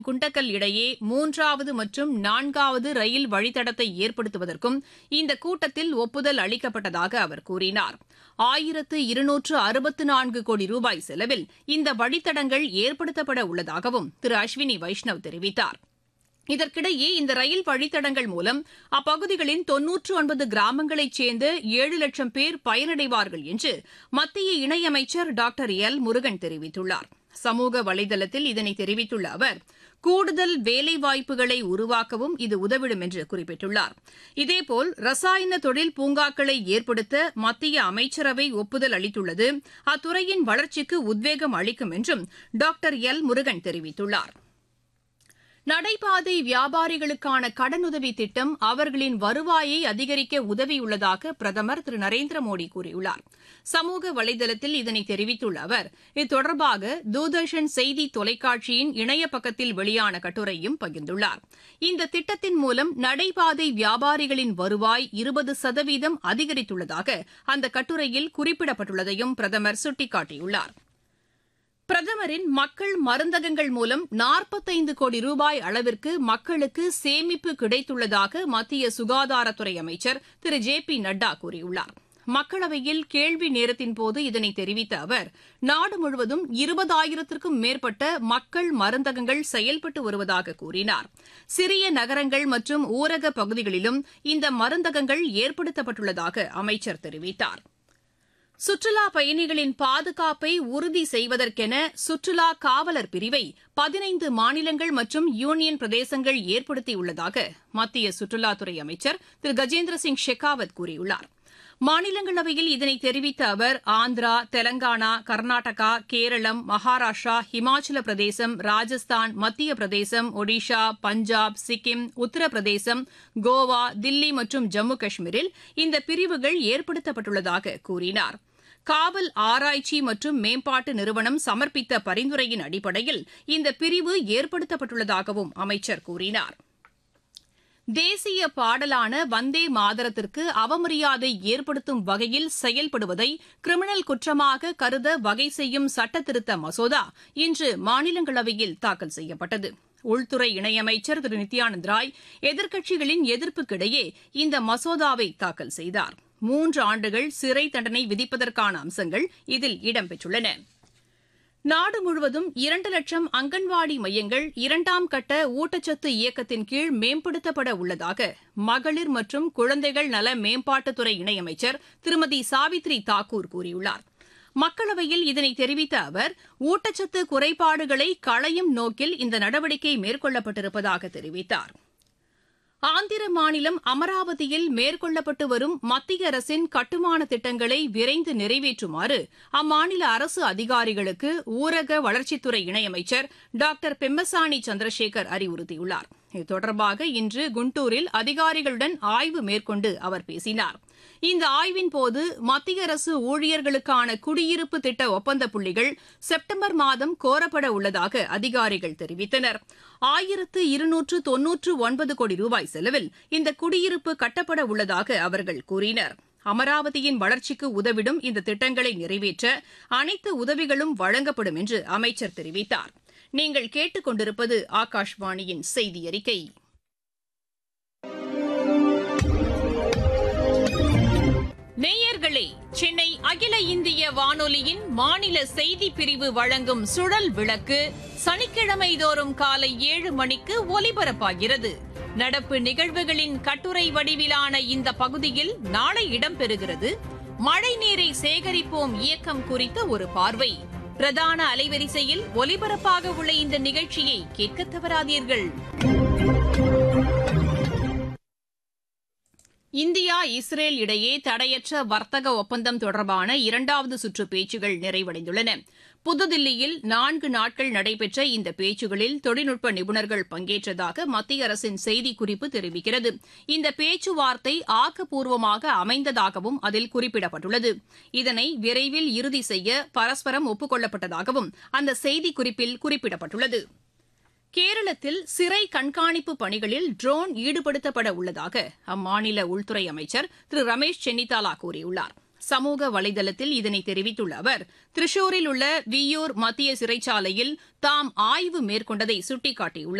குண்டக்கல் இடையே 3வது மற்றும் 4வது ரயில் வழித்தடத்தை ஏற்படுத்துவதற்கும் இந்த கூட்டத்தில் ஒப்புதல் அளிக்கப்பட்டதாக அவர் கூறினார். 1264 கோடி ரூபாய் செலவில் இந்த வழித்தடங்கள் ஏற்படுத்தப்பட உள்ளதாகவும் திரு அஸ்வினி வைஷ்ணவ் தெரிவித்தார். இதற்கிடையே இந்த ரயில் வழித்தடங்கள் மூலம் அப்பகுதிகளின் 99 கிராமங்களைச் சேர்ந்த 7 லட்சம் பேர் பயனடைவார்கள் என்று மத்திய இணையமைச்சர் டாக்டர் எல் முருகன் தெரிவித்துள்ளார். சமூக வலைதளத்தில் இதனை தெரிவித்துள்ள அவர், கூடுதல் வேலைவாய்ப்புகளை உருவாக்கவும் இது உதவிடும் என்று குறிப்பிட்டுள்ளார். இதேபோல் ரசாயன தொழில் பூங்காக்களை ஏற்படுத்த மத்திய அமைச்சரவை ஒப்புதல் அளித்துள்ளது அத்துறையின் வளர்ச்சிக்கு உத்வேகம் அளிக்கும் என்றும் டாக்டர் எல் முருகன் தெரிவித்துள்ளார். நடைபாதை வியாபாரிகளுக்கான கடனுதவி திட்டம் அவர்களின் வருவாயை அதிகரிக்க உதவியுள்ளதாக பிரதமர் திரு நரேந்திர மோடி கூறியுள்ளார். சமூக வலைதளத்தில் இதனை தெரிவித்துள்ள அவர், இது தொடர்பாக தூர்தர்ஷன் செய்தி தொலைக்காட்சியின் இணைய பக்கத்தில் வெளியான கட்டுரையும் பகிர்ந்துள்ளார். இந்த திட்டத்தின் மூலம் நடைபாதை வியாபாரிகளின் வருவாய் 20% அதிகரித்துள்ளதாக அந்த கட்டுரையில் குறிப்பிடப்பட்டுள்ளதையும் பிரதமர் சுட்டிக்காட்டியுள்ளார். பிரதமரின் மக்கள் மருந்தகங்கள் மூலம் 45 கோடி ரூபாய் அளவிற்கு மக்களுக்கு சேமிப்பு கிடைத்துள்ளதாக மத்திய சுகாதாரத்துறை அமைச்சர் திரு ஜே பி நட்டா கூறியுள்ளார். மக்களவையில் கேள்வி நேரத்தின்போது இதனை தெரிவித்த அவர், நாடு முழுவதும் 20,000க்கும் மேற்பட்ட மக்கள் மருந்தகங்கள் செயல்பட்டு வருவதாக கூறினார். சிறிய நகரங்கள் மற்றும் ஊரக பகுதிகளிலும் இந்த மருந்தகங்கள் ஏற்படுத்தப்பட்டுள்ளதாக அமைச்சர் தெரிவித்தார். சுற்றுலா பயணிகளின் பாதுகாப்பை உறுதி செய்வதற்கென சுற்றுலா காவலர் பிரிவை 15 மாநிலங்கள் மற்றும் யூனியன் பிரதேசங்கள் ஏற்படுத்தியுள்ளதாக மத்திய சுற்றுலாத்துறை அமைச்சர் திரு கஜேந்திர சிங் ஷெகாவத் கூறியுள்ளார். மாநிலங்களவையில் இதனை தெரிவித்த அவர், ஆந்திரா, தெலங்கானா, கர்நாடகா, கேரளம், மகாராஷ்டிரா, ஹிமாச்சல பிரதேசம், ராஜஸ்தான், மத்திய பிரதேசம், ஒடிஷா, பஞ்சாப், சிக்கிம், உத்தரப்பிரதேசம், கோவா, தில்லி மற்றும் ஜம்மு காஷ்மீரில் இந்த பிரிவுகள் ஏற்படுத்தப்பட்டுள்ளதாக கூறினார். காவல் ஆராய்ச்சி மற்றும் மேம்பாட்டு நிறுவனம் சமர்ப்பித்த பரிந்துரையின் அடிப்படையில் இந்த பிரிவு ஏற்படுத்தப்பட்டுள்ளதாகவும் அமைச்சர் கூறினார். தேசிய பாடலான வந்தே மாதரத்திற்கு அவமரியாதை ஏற்படுத்தும் வகையில் செயல்படுவதை கிரிமினல் குற்றமாக கருத வகை செய்யும் சட்டத்திருத்த மசோதா இன்று மாநிலங்களவையில் தாக்கல் செய்யப்பட்டது. உள்துறை இணையமைச்சர் திரு நித்யானந்த் ராய் எதிர்க்கட்சிகளின் எதிர்ப்புக்கிடையே இந்த மசோதாவை தாக்கல் செய்தார். 3 ஆண்டுகள் சிறை தண்டனை விதிப்பதற்கான அம்சங்கள் இதில் இடம்பெற்றுள்ளன. நாடு முழுவதும் 2 லட்சம் அங்கன்வாடி மையங்கள் 2ஆம் கட்ட ஊட்டச்சத்து இயக்கத்தின் கீழ் மேம்படுத்தப்பட உள்ளதாக மகளிர் மற்றும் குழந்தைகள் நல மேம்பாட்டுத்துறை இணையமைச்சர் திருமதி சாவித்ரி தாக்கூர் கூறியுள்ளார். மக்களவையில் இதனை தெரிவித்த அவர், ஊட்டச்சத்து குறைபாடுகளை களையும் நோக்கில் இந்த நடவடிக்கை மேற்கொள்ளப்பட்டிருப்பதாக தெரிவித்தார். ஆந்திர மாநிலம் அமராவதியில் மேற்கொள்ளப்பட்டு வரும் மத்திய அரசின் கட்டுமான திட்டங்களை விரைந்து நிறைவேற்றுமாறு அம்மாநில அரசு அதிகாரிகளுக்கு ஊரக வளர்ச்சித்துறை இணையமைச்சர் டாக்டர் பெம்மசானி சந்திரசேகர் அறிவுறுத்தியுள்ளார். இது தொடர்பாக இன்று குண்டூரில் அதிகாரிகளுடன் ஆய்வு மேற்கொண்டு அவர் பேசினார். இந்த ஆய்வின்போது மத்திய அரசு ஊழியர்களுக்கான குடியிருப்பு திட்ட ஒப்பந்த புள்ளிகள் செப்டம்பர் மாதம் கோரப்பட உள்ளதாக அதிகாரிகள் தெரிவித்தனர். 1299 கோடி ரூபாய் செலவில் இந்த குடியிருப்பு கட்டப்பட உள்ளதாக அவர்கள் கூறினர். அமராவதியின் வளர்ச்சிக்கு உதவிடும் இந்த திட்டங்களை நிறைவேற்ற அனைத்து உதவிகளும் வழங்கப்படும் என்று அமைச்சர் தெரிவித்தார். நீங்கள் கேட்டுக் கொண்டிருப்பது ஆகாஷ்வாணியின் செய்தி அறிக்கை. நேயர்களே, சென்னை அகில இந்திய வானொலியின் மாநில செய்திப் பிரிவு வழங்கும் சுழல் விளக்கு சனிக்கிழமை தோறும் காலை 7 மணிக்கு ஒலிபரப்பாகிறது. நடப்பு நிகழ்வுகளின் கட்டுரை வடிவிலான இந்த பகுதியில் நாளை இடம்பெறுகிறது. மழைநீரை சேகரிப்போம் இயக்கம் குறித்த ஒரு பார்வை. பிரதான அலைவரிசையில் ஒலிபரப்பாக உள்ள இந்த நிகழ்ச்சியை கேட்க தவறாதீர்கள். இந்தியா இஸ்ரேல் இடையே தடையற்ற வர்த்தக ஒப்பந்தம் தொடர்பான 2வது சுற்று பேச்சுகள் நிறைவடைந்துள்ளன. புதுதில்லியில் 4 நாட்கள் நடைபெற்ற இந்த பேச்சுகளில் தொழில்நுட்ப நிபுணர்கள் பங்கேற்றதாக மத்திய அரசின் செய்திக்குறிப்பு தெரிவிக்கிறது. இந்த பேச்சுவார்த்தை ஆக்கப்பூர்வமாக அமைந்ததாகவும் அதில் குறிப்பிடப்பட்டுள்ளது. இதனை விரைவில் இறுதி செய்ய பரஸ்பரம் ஒப்புக் கொள்ளப்பட்டதாகவும் அந்த செய்திக்குறிப்பில் குறிப்பிடப்பட்டுள்ளது. கேரளத்தில் சிறை கண்காணிப்பு பணிகளில் ட்ரோன் ஈடுபடுத்தப்பட உள்ளதாக அம்மாநில உள்துறை அமைச்சர் திரு ரமேஷ் சென்னிதாலா கூறியுள்ளார். சமூக வலைதளத்தில் இதனை தெரிவித்துள்ள அவர் திரிசூரில் உள்ள விய்யூர் மத்திய சிறைச்சாலையில் தாம் ஆய்வு மேற்கொண்டதை சுட்டிக்காட்டியுள்ளார்.